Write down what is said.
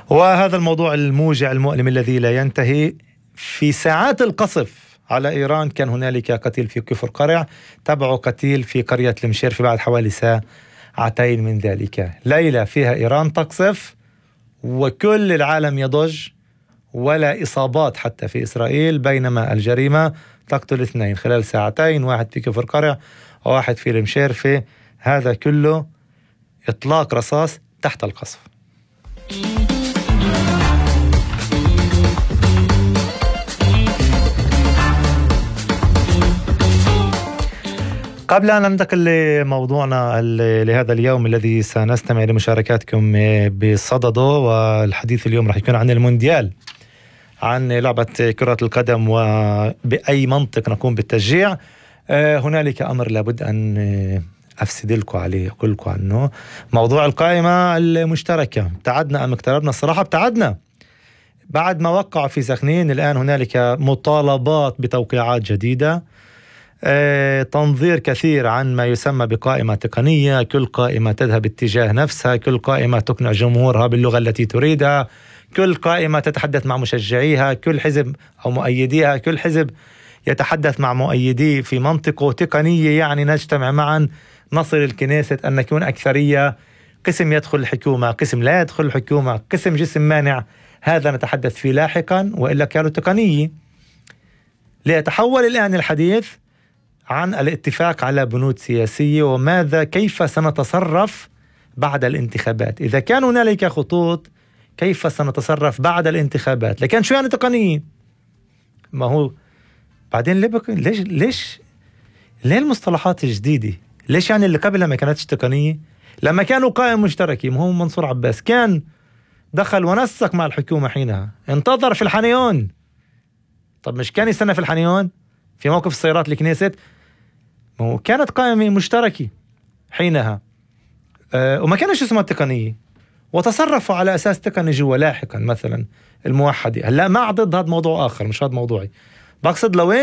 وهذا الموضوع الموجع المؤلم الذي لا ينتهي. في ساعات القصف على إيران كان هنالك قتيل في كفر قرع، تبعه قتيل في قرية المشير في بعد حوالي ساعتين من ذلك. ليلة فيها إيران تقصف وكل العالم يضج، ولا إصابات حتى في إسرائيل، بينما الجريمة تقتل 2 خلال ساعتين، واحد في كفر قرع وواحد في المشير. في هذا كله إطلاق رصاص تحت القصف. قبل أن ننتقل لموضوعنا لهذا اليوم الذي سنستمع لمشاركاتكم بصدده، والحديث اليوم راح يكون عن المونديال، عن لعبة كرة القدم وبأي منطق نقوم بالتشجيع. هنالك أمر لابد أن أفسد لكم عليه، أقول لكم عنه، موضوع القائمة المشتركة. ابتعدنا أم اقتربنا؟ الصراحة ابتعدنا بعد ما وقعوا في سخنين. الآن هنالك مطالبات بتوقيعات جديدة، تنظير كثير عن ما يسمى بقائمة تقنية، كل قائمة تذهب اتجاه نفسها، كل قائمة تقنع جمهورها باللغة التي تريدها، كل قائمة تتحدث مع مشجعيها، كل حزب أو مؤيديها، كل حزب يتحدث مع مؤيديه في منطقه تقنية، يعني نجتمع معا نصل الكنيسة أن نكون أكثرية، قسم يدخل الحكومة، قسم لا يدخل الحكومة، قسم جسم مانع. هذا نتحدث فيه لاحقا، وإلا كانوا تقنية. ليتحول الآن الحديث عن الاتفاق على بنود سياسية، وماذا كيف سنتصرف بعد الانتخابات. إذا كان هنالك خطوط كيف سنتصرف بعد الانتخابات، لكن شو يعني تقنية؟ ما هو بعدين ليش المصطلحات الجديدة؟ ليش يعني اللي قبلها ما كانتش تقنية؟ لما كانوا قائمة مشتركة، ما هو منصور عباس كان دخل ونسق مع الحكومة حينها، انتظر في الحنيون. طب مش كان يستنى في الحنيون في موقف السيارات الكنيست؟ ما هو كانت قائمة مشتركة حينها، وما كانش اسمها تقنية، وتصرفوا على أساس تقني جوا لاحقا. مثلا الموحدة، هلا ما ضد، هذا موضوع آخر مش هذا موضوعي، بقصد لوين